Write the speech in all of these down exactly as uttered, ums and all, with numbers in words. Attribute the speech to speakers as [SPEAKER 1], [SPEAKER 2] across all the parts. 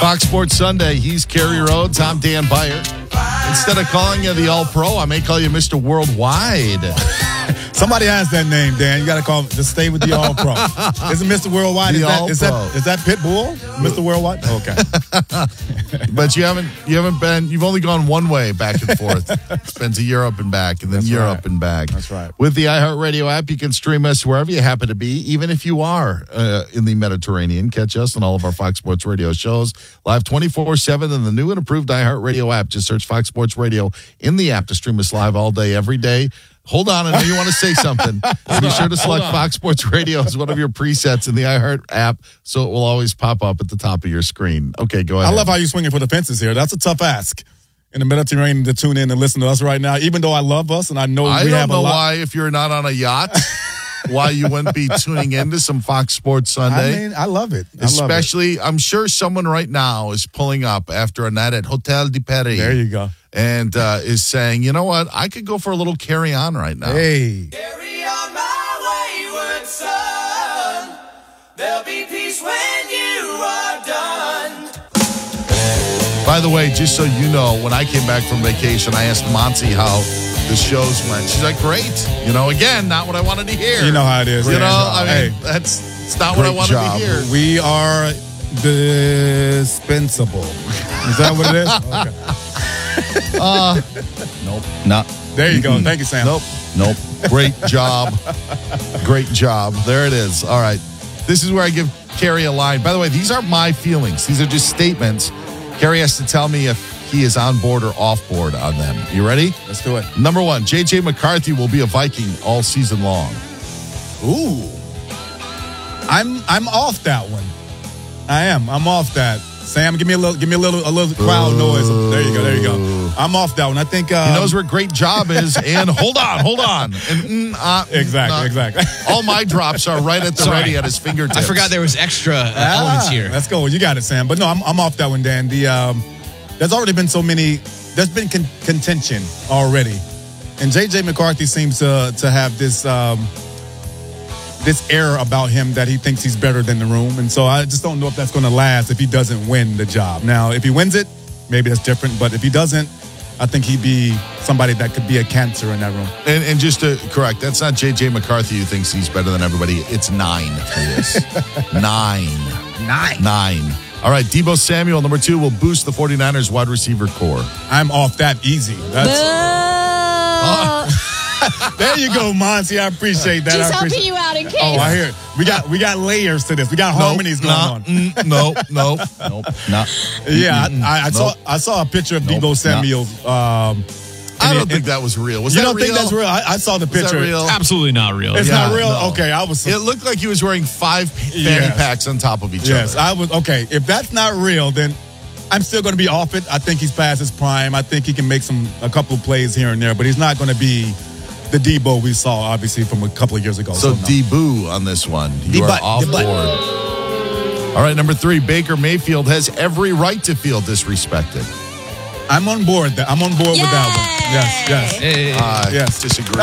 [SPEAKER 1] Fox Sports Sunday. He's Kerry Rhodes. I'm Dan Beyer. Instead of calling you the All-Pro, I may call you Mister Worldwide.
[SPEAKER 2] Somebody has that name, Dan. You got to call. Just stay with the All-Pro. Isn't Mister Worldwide?
[SPEAKER 1] The
[SPEAKER 2] Is that, is that
[SPEAKER 1] All-Pro.
[SPEAKER 2] is that Pitbull? Mister Worldwide? Okay.
[SPEAKER 1] But you haven't you haven't been you've only gone one way back and forth. It's been to Europe and back, and then
[SPEAKER 2] That's
[SPEAKER 1] Europe
[SPEAKER 2] right.
[SPEAKER 1] and back.
[SPEAKER 2] That's right.
[SPEAKER 1] With the iHeartRadio app, you can stream us wherever you happen to be, even if you are uh, in the Mediterranean. Catch us on all of our Fox Sports Radio shows live twenty-four seven in the new and improved iHeartRadio app. Just search Fox Sports Radio in the app to stream us live all day, every day. Hold on, I know you want to say something. Be sure to select Fox Sports Radio as one of your presets in the iHeart app, so it will always pop up at the top of your screen. Okay, go ahead.
[SPEAKER 2] I love how you're swinging for the fences here. That's a tough ask in the Mediterranean to tune in and listen to us right now, even though I love us and I know
[SPEAKER 1] I
[SPEAKER 2] we
[SPEAKER 1] don't
[SPEAKER 2] have
[SPEAKER 1] know
[SPEAKER 2] a lot.
[SPEAKER 1] why, if you're not on a yacht, why you wouldn't be tuning into some Fox Sports Sunday.
[SPEAKER 2] I mean, I love it. I
[SPEAKER 1] Especially, I'm sure someone right now is pulling up after a night at Hotel de Paris.
[SPEAKER 2] There you go.
[SPEAKER 1] And uh, is saying, you know what, I could go for a little carry on right now.
[SPEAKER 2] Hey.
[SPEAKER 3] Carry on my wayward son. There'll be peace when you are done.
[SPEAKER 1] By the way, just so you know, when I came back from vacation, I asked Monty how the shows went. She's like, great. You know, again, not what I wanted to hear.
[SPEAKER 2] You know how it is.
[SPEAKER 1] You
[SPEAKER 2] man.
[SPEAKER 1] know, I mean,
[SPEAKER 2] Hey.
[SPEAKER 1] that's it's not what I
[SPEAKER 2] Great
[SPEAKER 1] wanted
[SPEAKER 2] job.
[SPEAKER 1] to hear.
[SPEAKER 2] We are dispensable. Is that what it is? Okay.
[SPEAKER 1] Uh,
[SPEAKER 4] Nope. Not.
[SPEAKER 2] There you go. Thank you, Sam.
[SPEAKER 1] Nope.
[SPEAKER 4] Nope.
[SPEAKER 1] Great job. Great job. There it is. All right. This is where I give Kerry a line. By the way, these aren't my feelings. These are just statements. Kerry has to tell me if he is on board or off board on them. You ready?
[SPEAKER 2] Let's do it.
[SPEAKER 1] Number one, J J McCarthy will be a Viking all season long.
[SPEAKER 2] Ooh. I'm I'm off that one. I am. I'm off that. Sam, give me a little give me a little a little crowd noise. There you go. There you go. I'm off that one. I think um,
[SPEAKER 1] He knows where great job is. And hold on, hold on. And mm, uh,
[SPEAKER 2] Exactly,
[SPEAKER 1] uh,
[SPEAKER 2] exactly.
[SPEAKER 1] All my drops are right at the
[SPEAKER 4] Sorry.
[SPEAKER 1] ready at his fingertips.
[SPEAKER 4] I forgot there was extra uh,
[SPEAKER 2] Ah,
[SPEAKER 4] elements here.
[SPEAKER 2] Let's go. You got it, Sam. But no, I'm I'm off that one, Dan. The um, there's already been so many. There's been con- contention already, and J J McCarthy seems to to have this um, this air about him that he thinks he's better than the room, and so I just don't know if that's going to last if he doesn't win the job. Now, if he wins it, maybe that's different. But if he doesn't, I think he'd be somebody that could be a cancer in that room.
[SPEAKER 1] And, and just to correct, that's not J J McCarthy who thinks he's better than everybody. It's nine. It is. Nine.
[SPEAKER 4] Nine.
[SPEAKER 1] Nine. All right, Deebo Samuel, number two, will boost the 49ers wide receiver core.
[SPEAKER 2] I'm off that easy. That's, there you go, Monty. I appreciate that.
[SPEAKER 5] Just
[SPEAKER 2] I
[SPEAKER 5] helping
[SPEAKER 2] appreciate
[SPEAKER 5] you out in case.
[SPEAKER 2] Oh, I hear it. We got we got layers to this. We got harmonies going
[SPEAKER 1] nah,
[SPEAKER 2] on.
[SPEAKER 1] mm, no, no.
[SPEAKER 4] Nope. Not.
[SPEAKER 2] Yeah, I, I saw
[SPEAKER 1] Nope.
[SPEAKER 2] I saw a picture of
[SPEAKER 4] Nope,
[SPEAKER 2] Deebo Samuel. Um,
[SPEAKER 1] I don't
[SPEAKER 2] and-
[SPEAKER 1] think that was real. Was
[SPEAKER 2] you
[SPEAKER 1] that
[SPEAKER 2] don't
[SPEAKER 1] real?
[SPEAKER 2] think that's real? I, I saw the
[SPEAKER 1] Was
[SPEAKER 2] picture.
[SPEAKER 1] that real?
[SPEAKER 4] Absolutely not real.
[SPEAKER 2] It's
[SPEAKER 1] Yeah,
[SPEAKER 2] not real.
[SPEAKER 1] no.
[SPEAKER 2] Okay, I was.
[SPEAKER 1] It looked like he was wearing five fanny
[SPEAKER 2] Yes.
[SPEAKER 1] packs on top of each
[SPEAKER 2] yes,
[SPEAKER 1] other.
[SPEAKER 2] I was. Okay, if that's not real, then I'm still going to be off it. I think he's past his prime. I think he can make some a couple of plays here and there, but he's not going to be the Deebo we saw, obviously, from a couple of years ago.
[SPEAKER 1] So,
[SPEAKER 2] no.
[SPEAKER 1] Debo on this one. You
[SPEAKER 2] Debo-
[SPEAKER 1] are off
[SPEAKER 2] Debo-
[SPEAKER 1] board. All right, number three, Baker Mayfield has every right to feel disrespected.
[SPEAKER 2] I'm on board. That I'm on board with that one. Yes, yes.
[SPEAKER 4] Hey.
[SPEAKER 1] I
[SPEAKER 2] Yes.
[SPEAKER 1] disagree.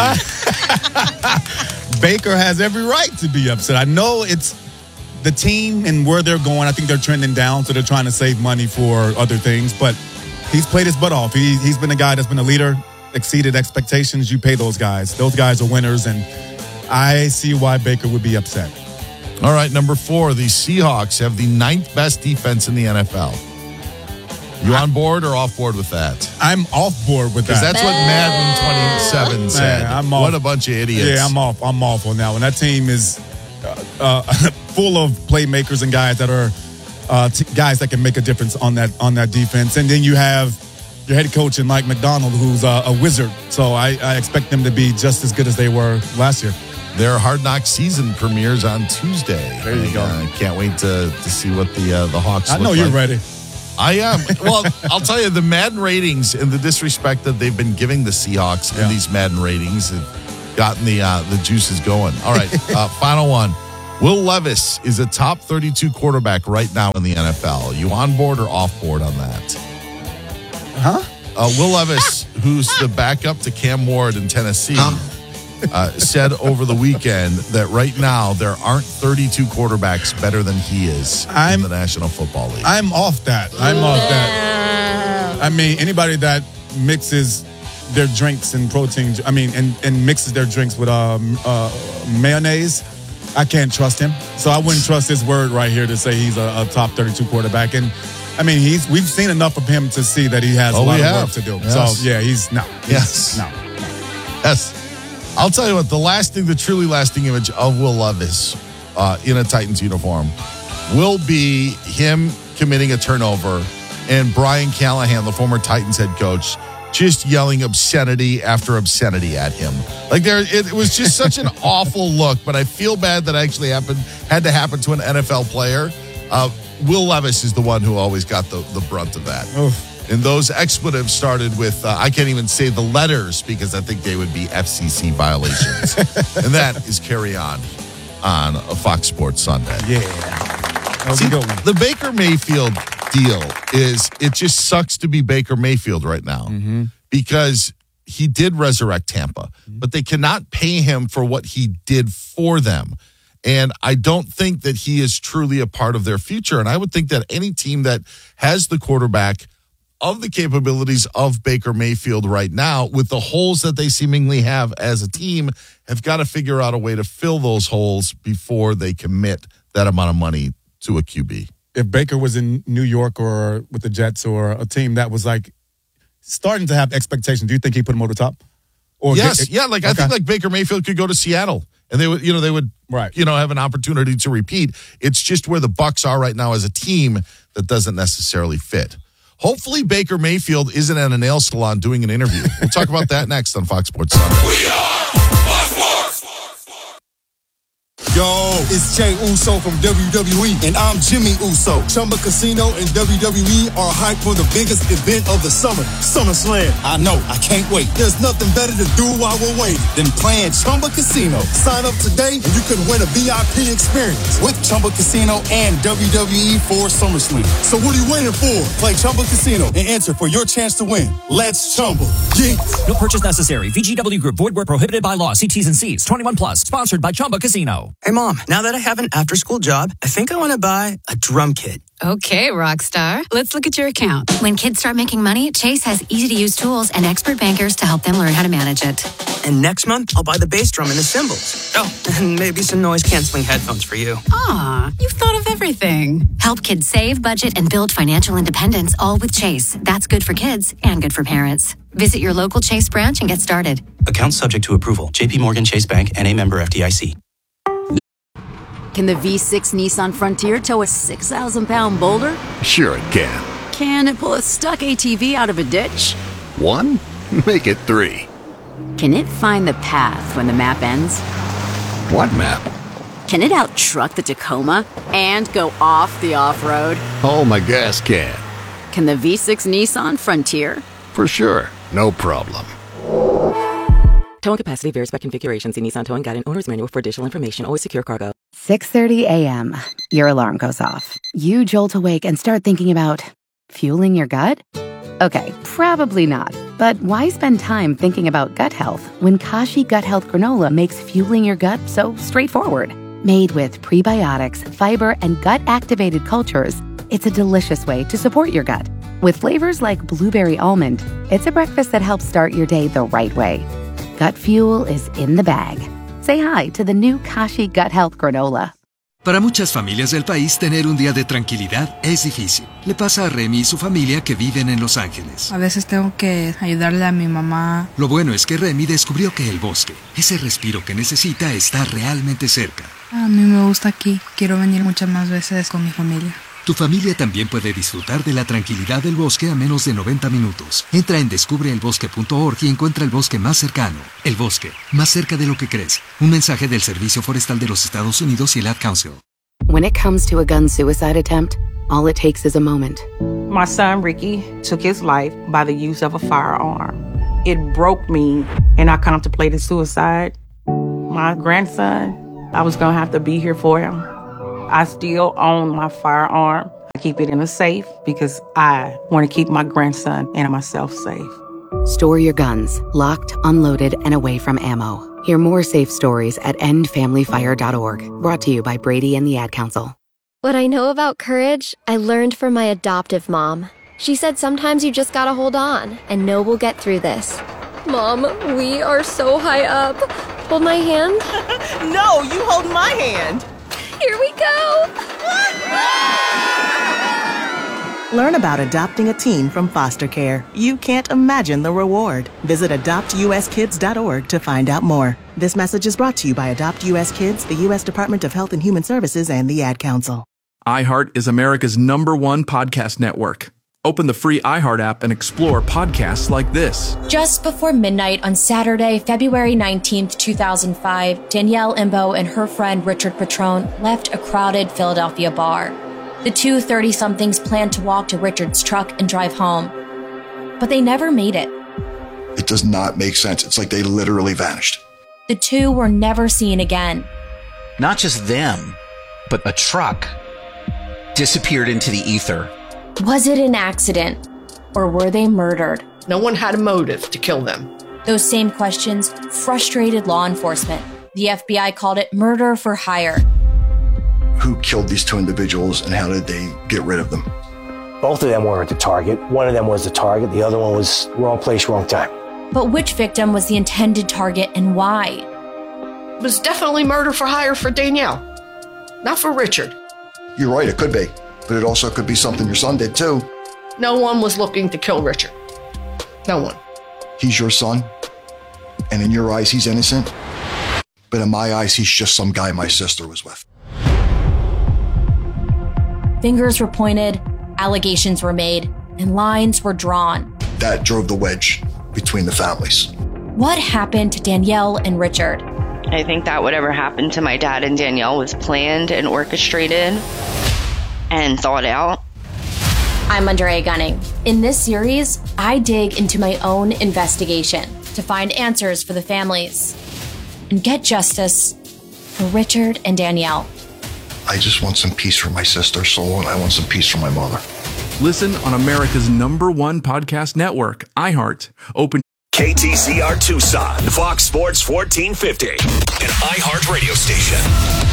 [SPEAKER 2] Baker has every right to be upset. I know it's the team and where they're going. I think they're trending down, so they're trying to save money for other things. But he's played his butt off. He, he's been a guy that's been a leader, exceeded expectations. You pay those guys. Those guys are winners, and I see why Baker would be upset.
[SPEAKER 1] All right, number four, the Seahawks have the ninth best defense in the N F L. You on board or off board with that?
[SPEAKER 2] I'm off board with
[SPEAKER 1] Because
[SPEAKER 2] that.
[SPEAKER 1] that's what Madden twenty-seven said.
[SPEAKER 2] Man, I'm off.
[SPEAKER 1] What a bunch of idiots.
[SPEAKER 2] Yeah, I'm off. I'm off on that one. That team is uh, uh, full of playmakers and guys that are uh, t- guys that can make a difference on that on that defense. And then you have your head coach in Mike McDonald, who's uh, a wizard. So I, I expect them to be just as good as they were last year.
[SPEAKER 1] Their Hard Knock season premieres on Tuesday.
[SPEAKER 2] There you go.
[SPEAKER 1] I uh, can't wait to, to see what the uh, the Hawks
[SPEAKER 2] I
[SPEAKER 1] look
[SPEAKER 2] know you're
[SPEAKER 1] like.
[SPEAKER 2] ready.
[SPEAKER 1] I am. Well, I'll tell you, the Madden ratings and the disrespect that they've been giving the Seahawks in
[SPEAKER 2] Yeah.
[SPEAKER 1] these Madden ratings have gotten the uh, the juices going. All right, uh, final one. Will Levis is a top thirty-two quarterback right now in the N F L. You on board or off board on that?
[SPEAKER 2] Huh?
[SPEAKER 1] Uh, Will Levis, who's the backup to Cam Ward in Tennessee, uh, said over the weekend that right now there aren't thirty-two quarterbacks better than he is
[SPEAKER 2] I'm,
[SPEAKER 1] in the National Football League.
[SPEAKER 2] I'm off that. I'm off that. I mean, anybody that mixes their drinks and protein, I mean, and, and mixes their drinks with um, uh, mayonnaise, I can't trust him. So I wouldn't trust his word right here to say he's a, a top thirty-two quarterback. And I mean, he's we've seen enough of him to see that he has
[SPEAKER 1] Oh,
[SPEAKER 2] a lot
[SPEAKER 1] we
[SPEAKER 2] of
[SPEAKER 1] have.
[SPEAKER 2] work to do.
[SPEAKER 1] Yes.
[SPEAKER 2] So yeah, he's no. He's,
[SPEAKER 1] Yes.
[SPEAKER 2] No.
[SPEAKER 1] Yes. I'll tell you what, the lasting, the truly lasting image of Will Levis uh, in a Titans uniform will be him committing a turnover and Brian Callahan, the former Titans head coach, just yelling obscenity after obscenity at him. Like there, it, it was just such an awful look, but I feel bad that actually happened, had to happen to an N F L player. Uh, Will Levis is the one who always got the, the brunt of that.
[SPEAKER 2] Oof.
[SPEAKER 1] And those expletives started with, uh, I can't even say the letters because I think they would be F C C violations. And that is Carry On on a Fox Sports Sunday.
[SPEAKER 2] Yeah. That was
[SPEAKER 1] See,
[SPEAKER 2] a good one.
[SPEAKER 1] the Baker Mayfield deal is it just sucks to be Baker Mayfield right now
[SPEAKER 2] Mm-hmm.
[SPEAKER 1] because he did resurrect Tampa, but they cannot pay him for what he did for them. And I don't think that he is truly a part of their future. And I would think that any team that has the quarterback of the capabilities of Baker Mayfield right now, with the holes that they seemingly have as a team, have got to figure out a way to fill those holes before they commit that amount of money to a Q B.
[SPEAKER 2] If Baker was in New York or with the Jets or a team that was like starting to have expectations, do you think he put him over the top? Or
[SPEAKER 1] Yes,
[SPEAKER 2] get-
[SPEAKER 1] yeah, like I
[SPEAKER 2] Okay.
[SPEAKER 1] think like Baker Mayfield could go to Seattle and they would, you know, they would,
[SPEAKER 2] Right.
[SPEAKER 1] you know, have an opportunity to repeat. It's just where the Bucs are right now as a team that doesn't necessarily fit. Hopefully Baker Mayfield isn't at a nail salon doing an interview. We'll talk about that next on Fox Sports Sunday.
[SPEAKER 3] We are Fox Sports.
[SPEAKER 5] Yo, it's Jay Uso from W W E, and I'm Jimmy Uso. Chumba Casino and W W E are hyped for the biggest event of the summer, SummerSlam. I know, I can't wait. There's nothing better to do while we're waiting than playing Chumba Casino. Sign up today and you can win a V I P experience with Chumba Casino and W W E for SummerSlam. So what are you waiting for? Play Chumba Casino and enter for your chance to win. Let's Chumba. Yeah.
[SPEAKER 6] No purchase necessary. V G W Group. Void where prohibited by law. See T's and C's. twenty-one plus. Sponsored by Chumba Casino.
[SPEAKER 7] Hey, Mom, now that I have an after-school job, I think I want to buy a drum kit.
[SPEAKER 8] Okay, Rockstar. Let's look at your account.
[SPEAKER 9] When kids start making money, Chase has easy-to-use tools and expert bankers to help them learn how to manage it.
[SPEAKER 7] And next month, I'll buy the bass drum and the cymbals. Oh, and maybe some noise-canceling headphones for you.
[SPEAKER 8] Aw, you've thought of everything.
[SPEAKER 9] Help kids save, budget, and build financial independence, all with Chase. That's good for kids and good for parents. Visit your local Chase branch and get started.
[SPEAKER 10] Account subject to approval. J P Morgan Chase Bank and a member F D I C.
[SPEAKER 11] Can the V six Nissan Frontier tow a six thousand pound boulder?
[SPEAKER 12] Sure it can.
[SPEAKER 11] Can it pull a stuck A T V out of a ditch?
[SPEAKER 12] One? Make it three.
[SPEAKER 11] Can it find the path when the map ends?
[SPEAKER 12] What map?
[SPEAKER 11] Can it out-truck the Tacoma and go off the off-road?
[SPEAKER 12] Oh, my gas can.
[SPEAKER 11] Can the V six Nissan Frontier?
[SPEAKER 12] For sure. No problem.
[SPEAKER 13] Towing capacity varies by configuration. See Nissan Towing Guide and Owner's Manual for additional information. Always secure cargo.
[SPEAKER 14] six thirty a.m. Your alarm goes off. You jolt awake and start thinking about fueling your gut? Okay, probably not. But why spend time thinking about gut health when Kashi Gut Health Granola makes fueling your gut so straightforward? Made with prebiotics, fiber, and gut-activated cultures, it's a delicious way to support your gut. With flavors like blueberry almond, it's a breakfast that helps start your day the right way. Gut fuel is in the bag. Say hi to the new Kashi Gut Health Granola.
[SPEAKER 15] Para muchas familias del país, tener un día de tranquilidad es difícil. Le pasa a Remy y su familia que viven en Los Ángeles.
[SPEAKER 16] A veces tengo que ayudarle a mi mamá.
[SPEAKER 15] Lo bueno es que Remy descubrió que el bosque, ese respiro que necesita, está realmente cerca.
[SPEAKER 16] A mí me gusta aquí. Quiero venir muchas más veces con mi familia.
[SPEAKER 15] Tu familia también puede disfrutar de la tranquilidad del bosque a menos de noventa minutos. Entra en descubre el bosque punto org y encuentra el bosque más cercano. El bosque, más cerca de lo que crees. Un mensaje del Servicio Forestal de los Estados Unidos y el Ad Council.
[SPEAKER 14] When it comes to a gun suicide attempt, all it takes is a moment.
[SPEAKER 17] My son Ricky took his life by the use of a firearm. It broke me, and I contemplated suicide. My grandson, I was gonna have to be here for him. I still own my firearm. I keep it in a safe because I want to keep my grandson and myself safe.
[SPEAKER 14] Store your guns, locked, unloaded, and away from ammo. Hear more safe stories at end family fire dot org. Brought to you by Brady and the Ad Council.
[SPEAKER 18] What I know about courage, I learned from my adoptive mom. She said sometimes you just gotta hold on and know we'll get through this. Mom, we are so high up. Hold my hand.
[SPEAKER 19] No, you hold my hand.
[SPEAKER 18] Here we go.
[SPEAKER 19] Learn about adopting a teen from foster care. You can't imagine the reward. Visit adopt u s kids dot org to find out more. This message is brought to you by Adopt U S Kids, the U S Department of Health and Human Services, and the Ad Council.
[SPEAKER 20] iHeart is America's number one podcast network. Open the free iHeart app and explore podcasts like this.
[SPEAKER 21] Just before midnight on Saturday, February nineteenth, two thousand five, Danielle Imbo and her friend Richard Petrone left a crowded Philadelphia bar. The two thirty-somethings planned to walk to Richard's truck and drive home, but they never made it.
[SPEAKER 22] It does not make sense. It's like they literally vanished.
[SPEAKER 21] The two were never seen again.
[SPEAKER 23] Not just them, but a truck disappeared into the ether.
[SPEAKER 21] Was it an accident, or were they murdered?
[SPEAKER 24] No one had a motive to kill them.
[SPEAKER 21] Those same questions frustrated law enforcement. The F B I called it murder for hire.
[SPEAKER 22] Who killed these two individuals and how did they get rid of them?
[SPEAKER 25] Both of them weren't the target. One of them was the target. The other one was wrong place, wrong time.
[SPEAKER 21] But which victim was the intended target and why?
[SPEAKER 24] It was definitely murder for hire for Danielle, not for Richard.
[SPEAKER 22] You're right, it could be. But it also could be something your son did too.
[SPEAKER 24] No one was looking to kill Richard. No one.
[SPEAKER 22] He's your son, and in your eyes, he's innocent. But in my eyes, he's just some guy my sister was with.
[SPEAKER 21] Fingers were pointed, allegations were made, and lines were drawn.
[SPEAKER 22] That drove the wedge between the families.
[SPEAKER 21] What happened to Danielle and Richard?
[SPEAKER 26] I think that whatever happened to my dad and Danielle was planned and orchestrated and thought out.
[SPEAKER 21] I'm Andrea Gunning. In this series, I dig into my own investigation to find answers for the families and get justice for Richard and Danielle.
[SPEAKER 22] I just want some peace for my sister's soul, and I want some peace for my mother.
[SPEAKER 20] Listen on America's number one podcast network, iHeart. Open
[SPEAKER 27] K T C R Tucson, Fox Sports fourteen fifty, an iHeart radio station.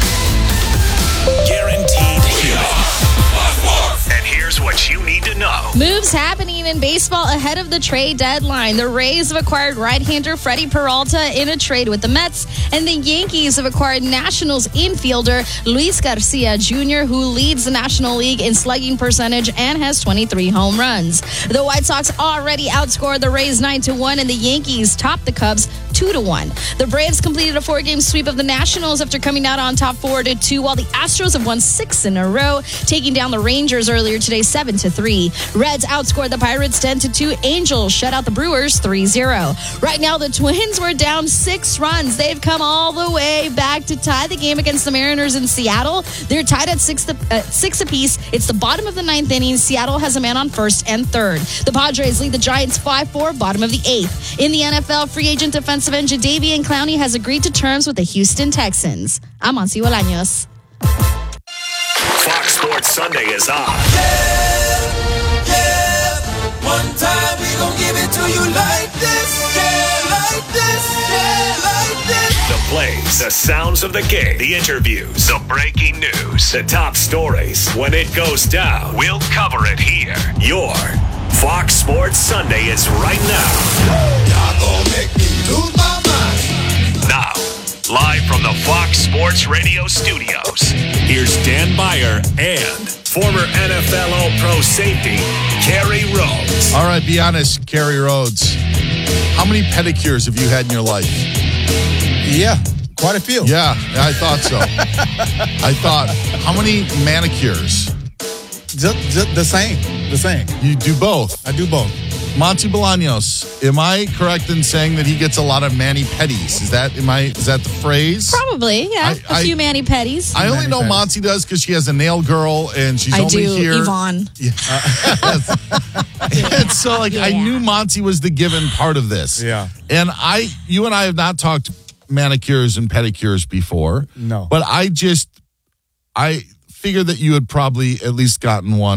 [SPEAKER 27] Guaranteed hit. And here's what you need to know.
[SPEAKER 28] Moves happening in baseball ahead of the trade deadline. The Rays have acquired right-hander Freddie Peralta in a trade with the Mets, and the Yankees have acquired Nationals infielder Luis Garcia Junior, who leads the National League in slugging percentage and has twenty-three home runs. The White Sox already outscored the Rays nine to one, and the Yankees topped the Cubs two to one. The Braves completed a four-game sweep of the Nationals after coming out on top four to two, while the Astros have won six in a row, taking down the Rangers earlier today seven to three. Reds outscored the Pirates ten to two. Angels shut out the Brewers three zero. Right now, the Twins were down six runs. They've come all the way back to tie the game against the Mariners in Seattle. They're tied at six, to, uh, six apiece. It's the bottom of the ninth inning. Seattle has a man on first and third. The Padres lead the Giants five four, bottom of the eighth. In the N F L, free agent defensive end Jadeveon Clowney has agreed to terms with the Houston Texans. I'm Monsi Bolaños.
[SPEAKER 27] Fox Sports Sunday is on.
[SPEAKER 3] Yeah, yeah. One time we gon' give it to you like this. Yeah, like this. Yeah, like this.
[SPEAKER 27] The plays, the sounds of the game, the interviews, the breaking news, the top stories. When it goes down, we'll cover it here. Your Fox Sports Sunday is right now.
[SPEAKER 3] Y'all gon' make me lose my mind.
[SPEAKER 27] Now, live from the Fox Sports Radio studios, here's Dan Beyer and former N F L All-Pro safety, Kerry Rhodes.
[SPEAKER 1] All right, be honest, Kerry Rhodes. How many pedicures have you had in your life?
[SPEAKER 2] Yeah, quite a few.
[SPEAKER 1] Yeah, I thought so. I thought, how many manicures?
[SPEAKER 2] Just, just the same. The same.
[SPEAKER 1] You do both?
[SPEAKER 2] I do both.
[SPEAKER 1] Monty Bolaños, am I correct in saying that he gets a lot of mani-pedis? Is that am I? Is that the phrase?
[SPEAKER 28] Probably, yeah.
[SPEAKER 1] I,
[SPEAKER 28] a few
[SPEAKER 1] I,
[SPEAKER 28] mani-pedis.
[SPEAKER 1] I only know Monty does because she has a nail girl and she's
[SPEAKER 28] I
[SPEAKER 1] only
[SPEAKER 28] do,
[SPEAKER 1] here.
[SPEAKER 28] Yvonne.
[SPEAKER 1] Yeah. And so, like, yeah. I knew Monty was the given part of this.
[SPEAKER 2] Yeah.
[SPEAKER 1] And I, you and I have not talked manicures and pedicures before.
[SPEAKER 2] No.
[SPEAKER 1] But I just, I figured that you had probably at least gotten one.